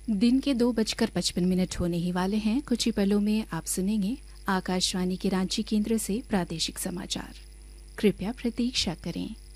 दिन के 2:55 होने ही वाले हैं। कुछ ही पलों में आप सुनेंगे आकाशवाणी के रांची केंद्र से प्रादेशिक समाचार। कृपया प्रतीक्षा करें।